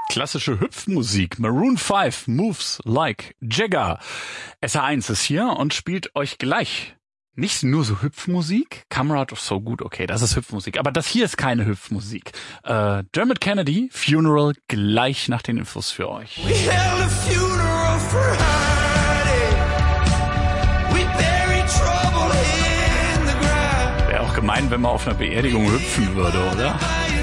Klassische Hüpfmusik. Maroon 5, Moves Like Jagger. SR1 ist hier und spielt euch gleich nicht nur so Hüpfmusik. Comrade of So Good, okay, das ist Hüpfmusik. Aber das hier ist keine Hüpfmusik. Dermot Kennedy, Funeral, gleich nach den Infos für euch. We held a funeral for Heidi. We buried trouble in the ground. Wäre auch gemein, wenn man auf einer Beerdigung hüpfen würde, oder?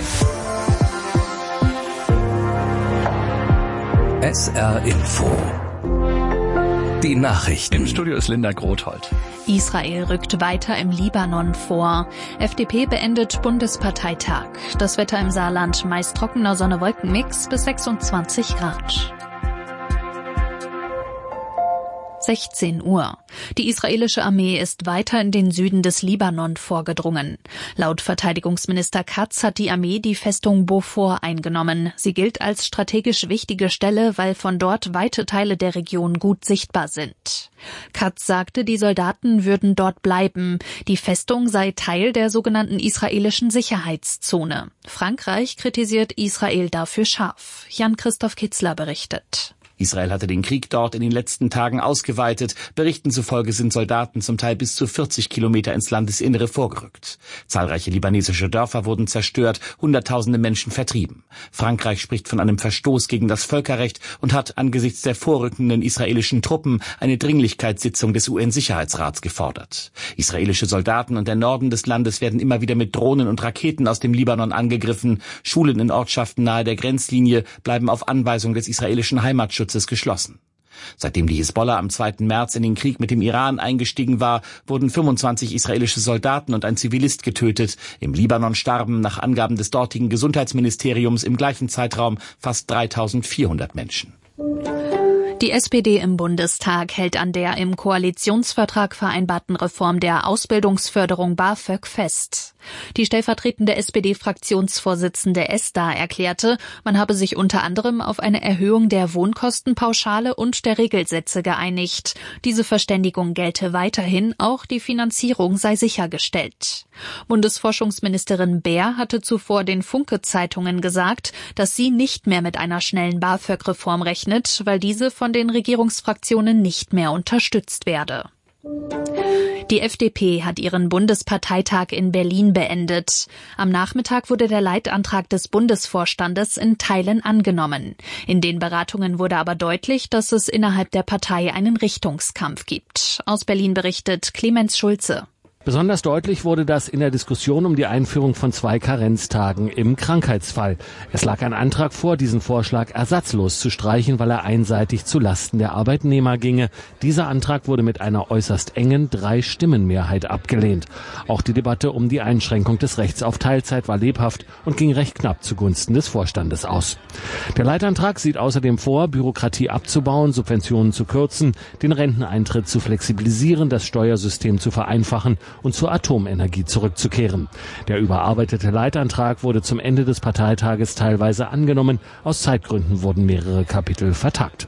SR Info. Die Nachrichten. Im Studio ist Linda Grothold. Israel rückt weiter im Libanon vor. FDP beendet Bundesparteitag. Das Wetter im Saarland meist trockener Sonne-Wolken-Mix bis 26 Grad. 16 Uhr. Die israelische Armee ist weiter in den Süden des Libanon vorgedrungen. Laut Verteidigungsminister Katz hat die Armee die Festung Beaufort eingenommen. Sie gilt als strategisch wichtige Stelle, weil von dort weite Teile der Region gut sichtbar sind. Katz sagte, die Soldaten würden dort bleiben. Die Festung sei Teil der sogenannten israelischen Sicherheitszone. Frankreich kritisiert Israel dafür scharf. Jan-Christoph Kitzler berichtet. Israel hatte den Krieg dort in den letzten Tagen ausgeweitet. Berichten zufolge sind Soldaten zum Teil bis zu 40 Kilometer ins Landesinnere vorgerückt. Zahlreiche libanesische Dörfer wurden zerstört, Hunderttausende Menschen vertrieben. Frankreich spricht von einem Verstoß gegen das Völkerrecht und hat angesichts der vorrückenden israelischen Truppen eine Dringlichkeitssitzung des UN-Sicherheitsrats gefordert. Israelische Soldaten und der Norden des Landes werden immer wieder mit Drohnen und Raketen aus dem Libanon angegriffen. Schulen in Ortschaften nahe der Grenzlinie bleiben auf Anweisung des israelischen Heimatschutzes geschlossen. Seitdem die Hisbollah am 2. März in den Krieg mit dem Iran eingestiegen war, wurden 25 israelische Soldaten und ein Zivilist getötet. Im Libanon starben nach Angaben des dortigen Gesundheitsministeriums im gleichen Zeitraum fast 3.400 Menschen. Die SPD im Bundestag hält an der im Koalitionsvertrag vereinbarten Reform der Ausbildungsförderung BAföG fest. Die stellvertretende SPD-Fraktionsvorsitzende Esther erklärte, man habe sich unter anderem auf eine Erhöhung der Wohnkostenpauschale und der Regelsätze geeinigt. Diese Verständigung gelte weiterhin, auch die Finanzierung sei sichergestellt. Bundesforschungsministerin Baer hatte zuvor den Funke-Zeitungen gesagt, dass sie nicht mehr mit einer schnellen BAföG-Reform rechnet, weil diese von den Regierungsfraktionen nicht mehr unterstützt werde. Die FDP hat ihren Bundesparteitag in Berlin beendet. Am Nachmittag wurde der Leitantrag des Bundesvorstandes in Teilen angenommen. In den Beratungen wurde aber deutlich, dass es innerhalb der Partei einen Richtungskampf gibt. Aus Berlin berichtet Clemens Schulze. Besonders deutlich wurde das in der Diskussion um die Einführung von 2 Karenztagen im Krankheitsfall. Es lag ein Antrag vor, diesen Vorschlag ersatzlos zu streichen, weil er einseitig zu Lasten der Arbeitnehmer ginge. Dieser Antrag wurde mit einer äußerst engen 3-Stimmen-Mehrheit abgelehnt. Auch die Debatte um die Einschränkung des Rechts auf Teilzeit war lebhaft und ging recht knapp zugunsten des Vorstandes aus. Der Leitantrag sieht außerdem vor, Bürokratie abzubauen, Subventionen zu kürzen, den Renteneintritt zu flexibilisieren, das Steuersystem zu vereinfachen und zur Atomenergie zurückzukehren. Der überarbeitete Leitantrag wurde zum Ende des Parteitages teilweise angenommen. Aus Zeitgründen wurden mehrere Kapitel vertagt.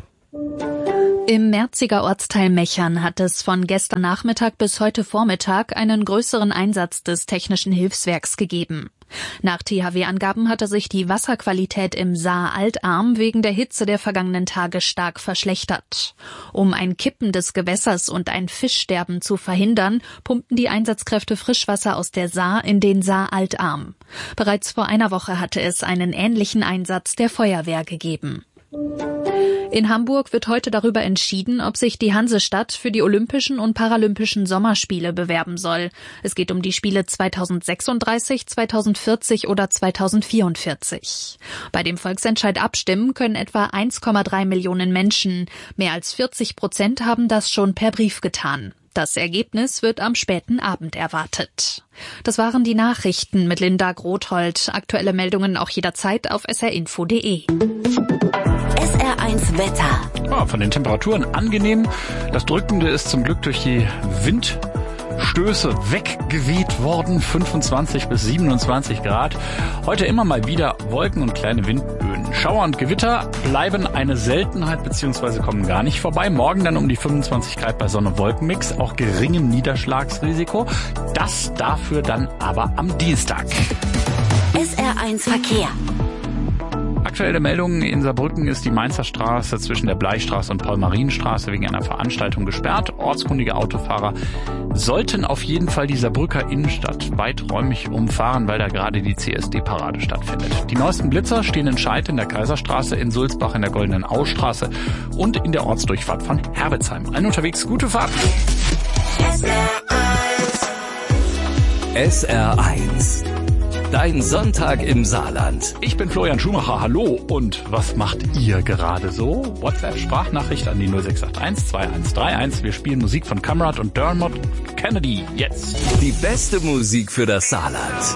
Im Merziger Ortsteil Mechern hat es von gestern Nachmittag bis heute Vormittag einen größeren Einsatz des Technischen Hilfswerks gegeben. Nach THW-Angaben hatte sich die Wasserqualität im Saar-Altarm wegen der Hitze der vergangenen Tage stark verschlechtert. Um ein Kippen des Gewässers und ein Fischsterben zu verhindern, pumpten die Einsatzkräfte Frischwasser aus der Saar in den Saar-Altarm. Bereits vor einer Woche hatte es einen ähnlichen Einsatz der Feuerwehr gegeben. In Hamburg wird heute darüber entschieden, ob sich die Hansestadt für die Olympischen und Paralympischen Sommerspiele bewerben soll. Es geht um die Spiele 2036, 2040 oder 2044. Bei dem Volksentscheid abstimmen können etwa 1,3 Millionen Menschen. Mehr als 40% haben das schon per Brief getan. Das Ergebnis wird am späten Abend erwartet. Das waren die Nachrichten mit Linda Grothold. Aktuelle Meldungen auch jederzeit auf srinfo.de. SR1 Wetter. Ja, von den Temperaturen angenehm. Das Drückende ist zum Glück durch die Windstöße weggeweht worden. 25 bis 27 Grad. Heute immer mal wieder Wolken und kleine Windböen. Schauer und Gewitter bleiben eine Seltenheit bzw. kommen gar nicht vorbei. Morgen dann um die 25 Grad bei Sonne-Wolken-Mix. Auch geringem Niederschlagsrisiko. Das dafür dann aber am Dienstag. SR1 Verkehr. Aktuelle Meldung: In Saarbrücken ist die Mainzer Straße zwischen der Bleistraße und Paul-Marienstraße wegen einer Veranstaltung gesperrt. Ortskundige Autofahrer sollten auf jeden Fall die Saarbrücker Innenstadt weiträumig umfahren, weil da gerade die CSD-Parade stattfindet. Die neuesten Blitzer stehen in Scheid in der Kaiserstraße, in Sulzbach in der Goldenen Austraße und in der Ortsdurchfahrt von Herbitzheim. Allen unterwegs, gute Fahrt! SR1. Dein Sonntag im Saarland. Ich bin Florian Schumacher, hallo. Und was macht ihr gerade so? WhatsApp-Sprachnachricht an die 0681 2131. Wir spielen Musik von Kamrat und Dermot Kennedy jetzt. Die beste Musik für das Saarland.